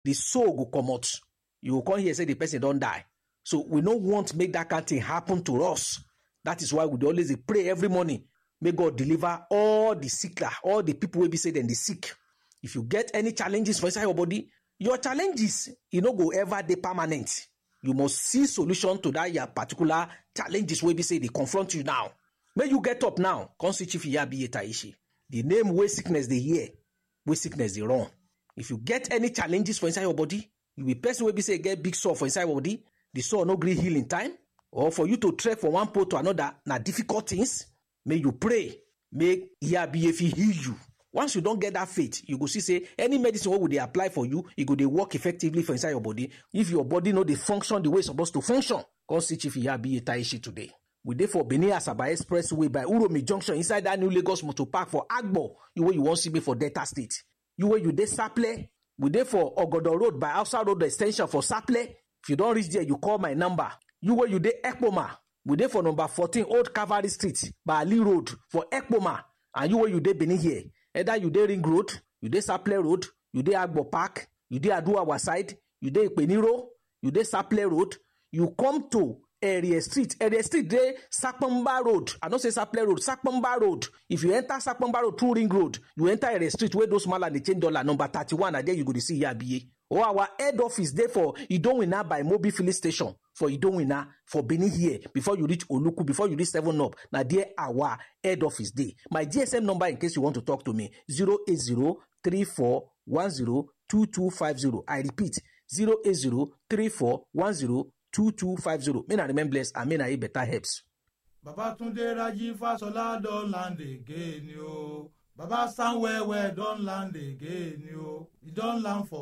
the soul go comot. You go come hear say the person don die. So we no want make that kind of thing happen to us. That is why we dey always dey pray every morning. May God deliver all the sick, all the people wey be say dem dey sick. If you get any challenges for inside your body, your challenges, e no go ever dey permanent. You must see solution to that your particular challenges wey be say dey confront you now. May you get up now, come see Chief Iyabiye Taishi. The name wey sickness dey hear, wey sickness dey run. If you get any challenges for inside your body, you be person wey be say get big sore for inside your body, the sore no gree heal in time, or for you to trek from one pole to another, na difficult things. May you pray, make Iyabiye fit heal you. Once you don get that faith, you go see say any medicine wey we dey apply for you, e go dey work effectively for inside your body. If your body no dey function the way e suppose to function, come see Chief Iyabiye Taishi today. We dey for Benin Asaba Expressway by Uromi Junction inside that new Lagos Motor Park for Agbo. You wey you wan see me for Delta State. You wey you dey Saple. We dey for Ogodo Road by Hausa Road Extension for Saple. If you don reach there, you call my number. You wey you dey Ekpoma. We dey for number 14 Old Cavalry Street by Ali Road for Ekpoma. And you wey you dey Benin here, either you dey Ring Road, you dey Saple Road, you dey Agbo Park, you dey Aduawa side, you dey Ipeniro, you dey Saple Road, you come to Area Street. Area Street dey Sapamba Road. I don't say Saple Road, Sapamba Road. If you enter Sapamba Road through Ring Road, you enter Area Street where those small and they change dollar number 31, and there you go to see Iyabiye. Or our head office there for Idowina by Mobi Filling Station for Idowina for Benin here. Before you reach Oluku, before you reach 7 Up, now there our head office there. My GSM number in case you want to talk to me, 08034102250. I repeat, 08034102250. May I remain blessed and may I better helps. Babatunde Raji Fasola don land again, yo. Baba Stanwell don land again, yo. He don land for